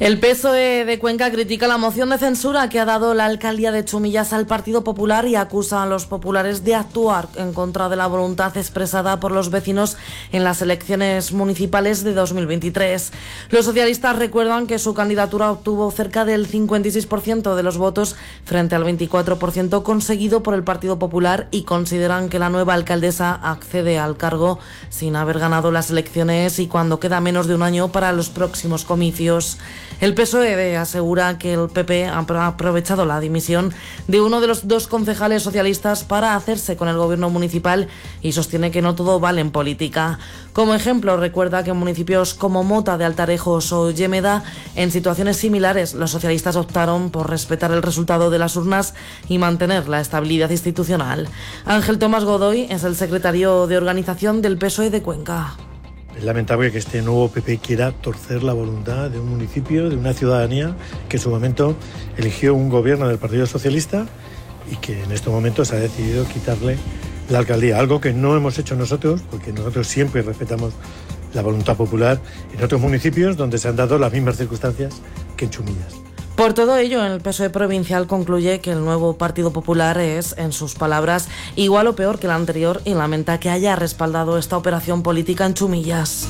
El PSOE de Cuenca critica la moción de censura que ha dado la alcaldía de Chumillas al Partido Popular y acusa a los populares de actuar en contra de la voluntad expresada por los vecinos en las elecciones municipales de 2023. Los socialistas recuerdan que su candidatura obtuvo cerca del 56% de los votos frente al 24% conseguido por el Partido Popular y consideran que la nueva alcaldesa accede al cargo sin haber ganado las elecciones y cuando queda menos de un año para los próximos comicios. El PSOE asegura que el PP ha aprovechado la dimisión de uno de los dos concejales socialistas para hacerse con el gobierno municipal y sostiene que no todo vale en política. Como ejemplo, recuerda que en municipios como Mota de Altarejos o Llémeda, en situaciones similares, los socialistas optaron por respetar el resultado de las urnas y mantener la estabilidad institucional. Ángel Tomás Godoy es el secretario de organización del PSOE de Cuenca. Es lamentable que este nuevo PP quiera torcer la voluntad de un municipio, de una ciudadanía que en su momento eligió un gobierno del Partido Socialista y que en estos momentos ha decidido quitarle la alcaldía, algo que no hemos hecho nosotros, porque nosotros siempre respetamos la voluntad popular en otros municipios donde se han dado las mismas circunstancias que en Chumillas. Por todo ello, el PSOE provincial concluye que el nuevo Partido Popular es, en sus palabras, igual o peor que el anterior y lamenta que haya respaldado esta operación política en Chumillas.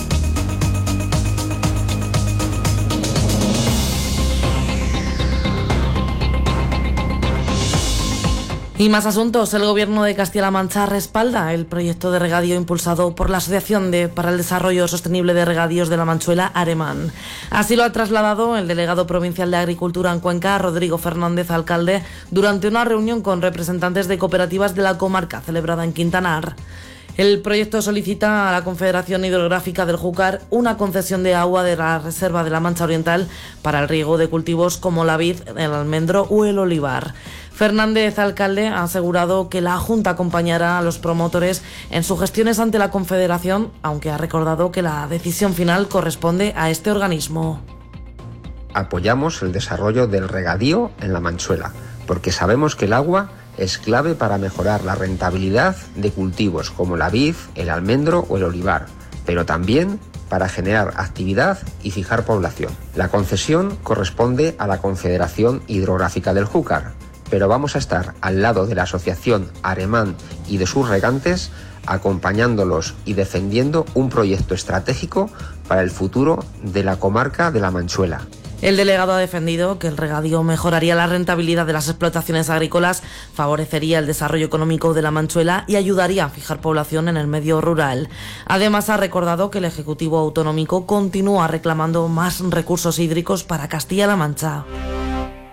Y más asuntos. El Gobierno de Castilla-La Mancha respalda el proyecto de regadío impulsado por la Asociación para el Desarrollo Sostenible de Regadíos de la Manchuela, Aremán. Así lo ha trasladado el delegado provincial de Agricultura en Cuenca, Rodrigo Fernández, alcalde, durante una reunión con representantes de cooperativas de la comarca celebrada en Quintanar. El proyecto solicita a la Confederación Hidrográfica del Júcar una concesión de agua de la Reserva de la Mancha Oriental para el riego de cultivos como la vid, el almendro o el olivar. Fernández, alcalde, ha asegurado que la Junta acompañará a los promotores en sus gestiones ante la Confederación, aunque ha recordado que la decisión final corresponde a este organismo. Apoyamos el desarrollo del regadío en la Manchuela, porque sabemos que el agua es clave para mejorar la rentabilidad de cultivos como la vid, el almendro o el olivar, pero también para generar actividad y fijar población. La concesión corresponde a la Confederación Hidrográfica del Júcar, pero vamos a estar al lado de la Asociación Aremán y de sus regantes, acompañándolos y defendiendo un proyecto estratégico para el futuro de la comarca de la Manchuela. El delegado ha defendido que el regadío mejoraría la rentabilidad de las explotaciones agrícolas, favorecería el desarrollo económico de la Manchuela y ayudaría a fijar población en el medio rural. Además, ha recordado que el Ejecutivo Autonómico continúa reclamando más recursos hídricos para Castilla-La Mancha.